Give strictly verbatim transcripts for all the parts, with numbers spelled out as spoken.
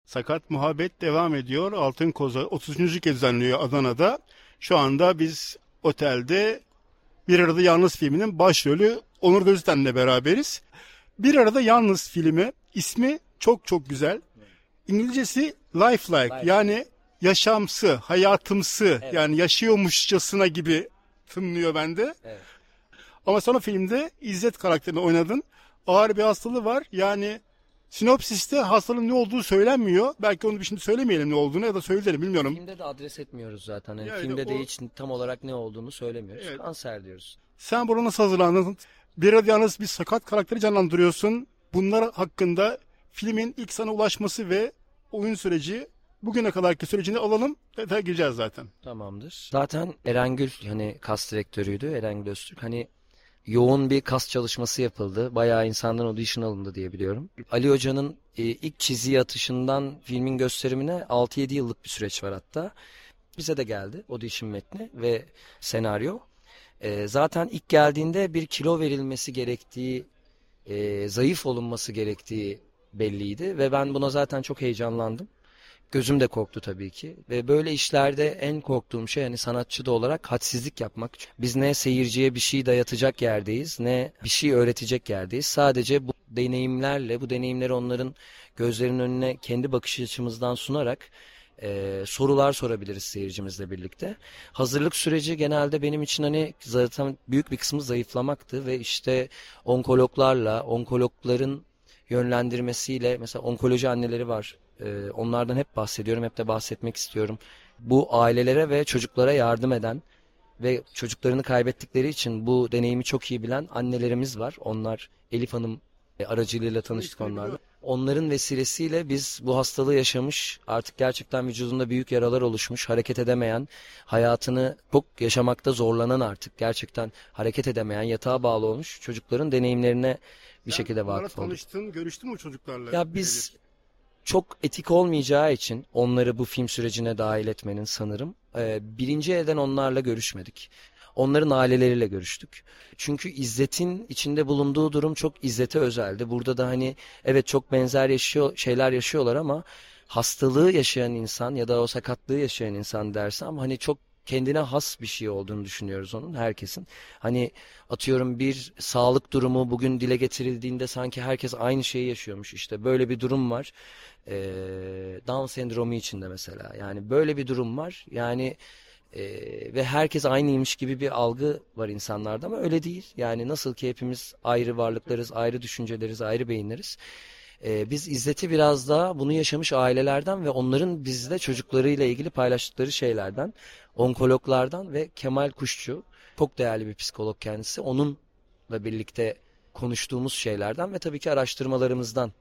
Sakat Muhabbet devam ediyor. Altın Koza otuz üçüncü kez düzenliyor Adana'da. Şu anda biz otelde Bir Arada Yalnız filminin başrolü Onur Gözten'le beraberiz. Bir Arada Yalnız filmi ismi çok çok güzel. İngilizcesi lifelike, Life. Yani yaşamsı, hayatımsı, evet. Yani yaşıyormuşçasına gibi tınlıyor bende. Evet. Ama sonra filmde İzzet karakterini oynadın. Ağır bir hastalığı var. Yani sinopsiste hastalığın ne olduğu söylenmiyor. Belki onu şimdi söylemeyelim ne olduğunu ya da söyleyelim bilmiyorum. Filmde de adres etmiyoruz zaten. Yani yani filmde o... de hiç tam olarak ne olduğunu söylemiyoruz. Evet. Kanser diyoruz. Sen buna nasıl hazırlandın? Bir arada yalnız bir sakat karakteri canlandırıyorsun. Bunlar hakkında filmin ilk sana ulaşması ve oyun süreci, bugüne kadarki sürecini alalım. Detaya gireceğiz zaten. Tamamdır. Zaten Erengül hani kas direktörüydü. Erengül Öztürk. Hani yoğun bir kas çalışması yapıldı. Bayağı insandan audition alındı diye biliyorum. Ali Hoca'nın e, ilk çizgi atışından filmin gösterimine altı yedi yıllık bir süreç var hatta. Bize de geldi audition metni ve senaryo. E, zaten ilk geldiğinde bir kilo verilmesi gerektiği, e, zayıf olunması gerektiği belliydi. Ve ben buna zaten çok heyecanlandım. Gözüm de korktu tabii ki. Ve böyle işlerde en korktuğum şey hani sanatçı da olarak hadsizlik yapmak. Biz ne seyirciye bir şey dayatacak yerdeyiz, ne bir şey öğretecek yerdeyiz. Sadece bu deneyimlerle, bu deneyimleri onların gözlerinin önüne kendi bakış açımızdan sunarak e, sorular sorabiliriz seyircimizle birlikte. Hazırlık süreci genelde benim için hani zaten büyük bir kısmı zayıflamaktı ve işte onkologlarla, onkologların yönlendirmesiyle, mesela onkoloji anneleri var. Ee, onlardan hep bahsediyorum, hep de bahsetmek istiyorum. Bu ailelere ve çocuklara yardım eden ve çocuklarını kaybettikleri için bu deneyimi çok iyi bilen annelerimiz var. Onlar Elif Hanım aracılığıyla tanıştık onlarla. Onların vesilesiyle biz bu hastalığı yaşamış, artık gerçekten vücudunda büyük yaralar oluşmuş, hareket edemeyen, hayatını çok yaşamakta zorlanan, artık gerçekten hareket edemeyen, yatağa bağlı olmuş çocukların deneyimlerine bir Sen şekilde vakıf olduk. Tanıştın, görüştün mü çocuklarla? Ya biz çok etik olmayacağı için onları bu film sürecine dahil etmenin sanırım e, birinci elden onlarla görüşmedik. Onların aileleriyle görüştük. Çünkü İzzet'in içinde bulunduğu durum çok İzzet'e özeldi. Burada da hani evet çok benzer yaşıyor, şeyler yaşıyorlar ama hastalığı yaşayan insan ya da o sakatlığı yaşayan insan dersem hani çok kendine has bir şey olduğunu düşünüyoruz onun, herkesin. Hani atıyorum bir sağlık durumu bugün dile getirildiğinde sanki herkes aynı şeyi yaşıyormuş. İşte böyle bir durum var. Ee, Down sendromu içinde mesela. Yani böyle bir durum var. Yani e, ve herkes aynıymış gibi bir algı var insanlarda ama öyle değil. Yani nasıl ki hepimiz ayrı varlıklarız, ayrı düşünceleriz, ayrı beyinleriz. Ee, biz İzzet'i biraz daha bunu yaşamış ailelerden ve onların bizle çocuklarıyla ilgili paylaştıkları şeylerden, onkologlardan ve Kemal Kuşçu, çok değerli bir psikolog kendisi, onunla birlikte konuştuğumuz şeylerden ve tabii ki araştırmalarımızdan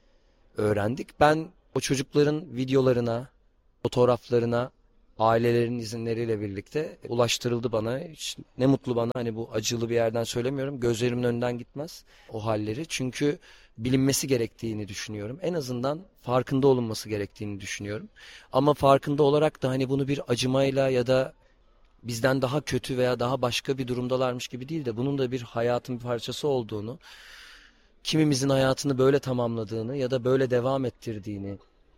öğrendik. Ben o çocukların videolarına, fotoğraflarına, ailelerin izinleriyle birlikte ulaştırıldı bana. Hiç, ne mutlu bana, hani bu acılı bir yerden söylemiyorum. Gözlerimin önünden gitmez o halleri. Çünkü bilinmesi gerektiğini düşünüyorum. En azından farkında olunması gerektiğini düşünüyorum. Ama farkında olarak da hani bunu bir acımayla ya da bizden daha kötü veya daha başka bir durumdalarmış gibi değil de bunun da bir hayatın bir parçası olduğunu, kimimizin hayatını böyle tamamladığını ya da böyle devam ettirdiğini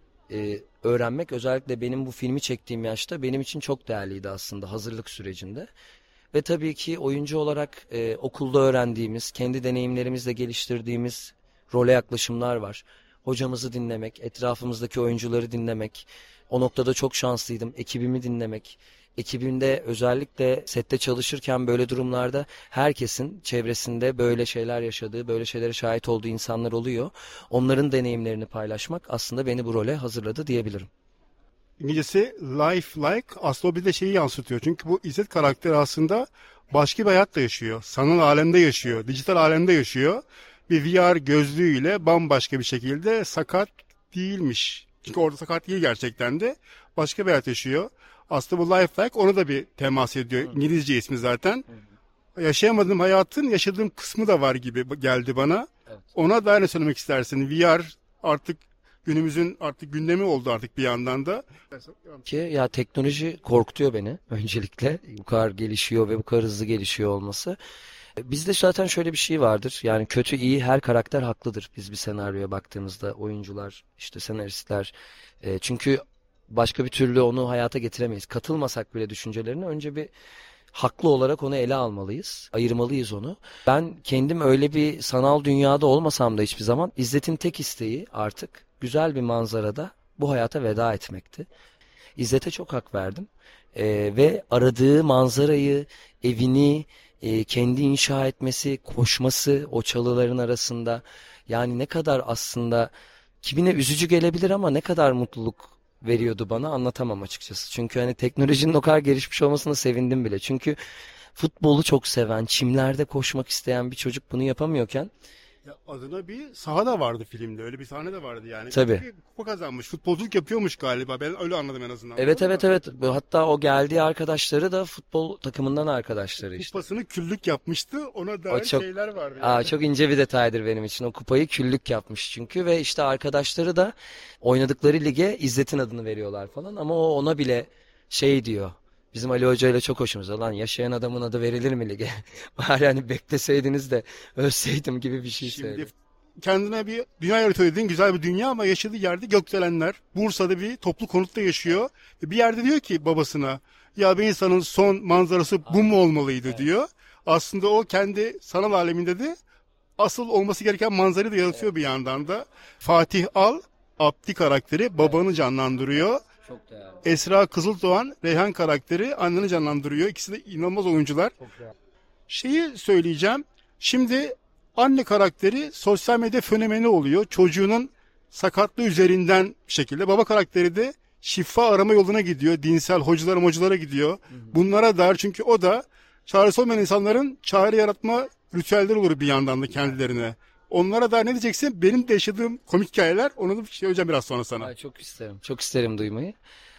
e, öğrenmek, özellikle benim bu filmi çektiğim yaşta benim için çok değerliydi aslında hazırlık sürecinde. Ve tabii ki oyuncu olarak e, okulda öğrendiğimiz, kendi deneyimlerimizle geliştirdiğimiz role yaklaşımlar var. Hocamızı dinlemek, etrafımızdaki oyuncuları dinlemek, o noktada çok şanslıydım. Ekibimi dinlemek, ekibimde özellikle sette çalışırken böyle durumlarda herkesin çevresinde böyle şeyler yaşadığı, böyle şeylere şahit olduğu insanlar oluyor. Onların deneyimlerini paylaşmak aslında beni bu role hazırladı diyebilirim. İngilizcesi lifelike aslında bir de şeyi yansıtıyor. Çünkü bu İzzet karakteri aslında başka bir hayatta yaşıyor. Sanal alemde yaşıyor, dijital alemde yaşıyor. Bir V R gözlüğüyle bambaşka bir şekilde sakat değilmiş. Çünkü orada sakat değil gerçekten de. Başka bir hayat yaşıyor. Aslında bu lifelike ona da bir temas ediyor. İngilizce ismi zaten. Yaşayamadığım hayatın yaşadığım kısmı da var gibi geldi bana. Evet. Ona da ne söylemek istersin? V R artık günümüzün artık gündemi oldu artık bir yandan da. Ki ya teknoloji korkutuyor beni öncelikle. Bu kadar gelişiyor ve bu kadar hızlı gelişiyor olması. Bizde zaten şöyle bir şey vardır. Yani kötü iyi her karakter haklıdır. Biz bir senaryoya baktığımızda oyuncular, işte senaristler. E, çünkü başka bir türlü onu hayata getiremeyiz. Katılmasak bile düşüncelerine önce bir haklı olarak onu ele almalıyız. Ayırmalıyız onu. Ben kendim öyle bir sanal dünyada olmasam da hiçbir zaman İzzet'in tek isteği artık güzel bir manzarada bu hayata veda etmekti. İzzet'e çok hak verdim. Ee, ve aradığı manzarayı, evini, e, kendi inşa etmesi, koşması o çalıların arasında. Yani ne kadar aslında kimine üzücü gelebilir ama ne kadar mutluluk veriyordu bana anlatamam açıkçası. Çünkü hani teknolojinin o kadar gelişmiş olmasına sevindim bile. Çünkü futbolu çok seven, çimlerde koşmak isteyen bir çocuk bunu yapamıyorken Ya adına bir saha da vardı filmde. Öyle bir sahne de vardı yani. tabii. Bir kupa kazanmış. Futbolculuk yapıyormuş galiba. Ben öyle anladım en azından. Evet Doğru evet mu? evet. Hatta o geldiği arkadaşları da futbol takımından arkadaşları işte. Kupasını küllük yapmıştı. Ona O dair çok şeyler vardı. Aa, Yani. çok ince bir detaydır benim için. O kupayı küllük yapmış çünkü ve işte arkadaşları da oynadıkları lige İzzet'in adını veriyorlar falan ama o ona bile şey diyor. Bizim Ali Hoca ile çok hoşumuza lan yaşayan adamın adı verilir mi lige? Bari hani bekleseydiniz de ölseydim gibi bir şey Şimdi söyledi. kendine bir dünya yaratıyor dediğin güzel bir dünya ama yaşadığı yerde gökdelenler. Bursa'da bir toplu konutta yaşıyor. Bir yerde diyor ki babasına ya bir insanın son manzarası bu mu olmalıydı Evet. diyor. Aslında o kendi sanal aleminde de asıl olması gereken manzarayı da yaratıyor bir yandan da. Fatih Al, Abdi karakteri babanı canlandırıyor. Çok değerli. Esra Kızıldoğan, Reyhan karakteri anneni canlandırıyor. İkisi de inanılmaz oyuncular. Çok değerli. Şeyi söyleyeceğim. Şimdi anne karakteri sosyal medya fenomeni oluyor. Çocuğunun sakatlığı üzerinden bir şekilde. Baba karakteri de şifa arama yoluna gidiyor. Dinsel hocalara hocalara gidiyor. Bunlara dair çünkü o da çaresi olmayan insanların çare yaratma ritüelleri olur bir yandan da kendilerine. Onlara da ne diyeceksin? Benim de yaşadığım komik hikayeler. Onu da bir şey söyleyeceğim biraz sonra sana. Ay, çok isterim. Çok isterim duymayı.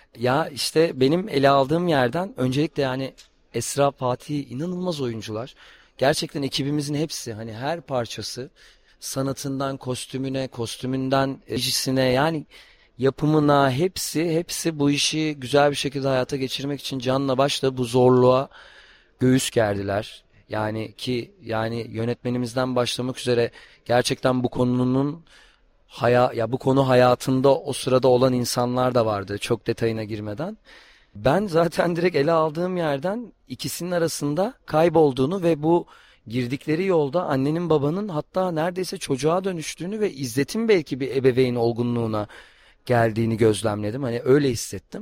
Ya işte benim ele aldığım yerden öncelikle yani Esra, Fatih inanılmaz oyuncular. Gerçekten ekibimizin hepsi hani her parçası sanatından kostümüne, kostümünden rejisine yani yapımına hepsi hepsi bu işi güzel bir şekilde hayata geçirmek için canla başla bu zorluğa göğüs gerdiler. Yani ki yani yönetmenimizden başlamak üzere gerçekten bu konunun haya ya bu konu hayatında o sırada olan insanlar da vardı çok detayına girmeden. Ben zaten direkt ele aldığım yerden ikisinin arasında kaybolduğunu ve bu girdikleri yolda annenin babanın hatta neredeyse çocuğa dönüştüğünü ve İzzet'in belki bir ebeveyn olgunluğuna geldiğini gözlemledim. Hani öyle hissettim.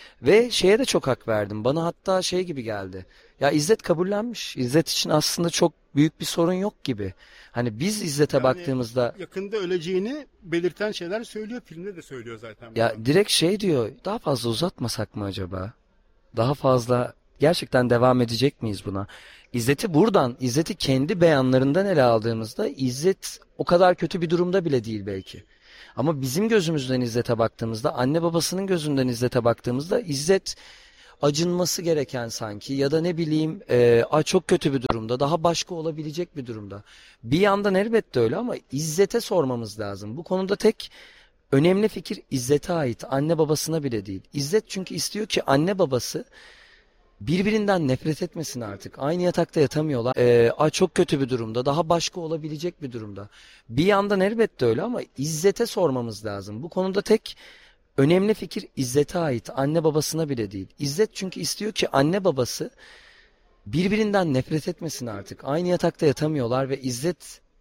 Ve şeye de çok hak verdim. Bana hatta şey gibi geldi. Ya İzzet kabullenmiş. İzzet için aslında çok büyük bir sorun yok gibi. Hani biz İzzet'e Yani baktığımızda yakında öleceğini belirten şeyler söylüyor. Filmde de söylüyor zaten. ya bunu. direkt şey diyor. Daha fazla uzatmasak mı acaba? Daha fazla gerçekten devam edecek miyiz buna? İzzet'i buradan, İzzet'i kendi beyanlarından ele aldığımızda İzzet o kadar kötü bir durumda bile değil belki. Ama bizim gözümüzden İzzet'e baktığımızda, anne babasının gözünden İzzet'e baktığımızda İzzet acınması gereken sanki ya da ne bileyim e, "Aa, çok kötü bir durumda, daha başka olabilecek bir durumda. Bir yandan elbette öyle ama İzzet'e sormamız lazım. Bu konuda tek önemli fikir İzzet'e ait, anne babasına bile değil. İzzet çünkü istiyor ki anne babası birbirinden nefret etmesin artık. Aynı yatakta yatamıyorlar. Ee, "Aa, çok kötü bir durumda, daha başka olabilecek bir durumda. Bir yandan elbette öyle ama İzzet'e sormamız lazım. Bu konuda tek önemli fikir İzzet'e ait, anne babasına bile değil. İzzet çünkü istiyor ki anne babası birbirinden nefret etmesin artık. Aynı yatakta yatamıyorlar ve İzzet